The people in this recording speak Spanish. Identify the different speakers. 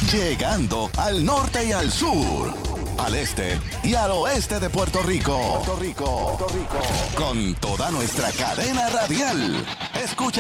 Speaker 1: Llegando al norte y al sur, al este y al oeste de Puerto Rico. Con toda nuestra cadena radial. Escucha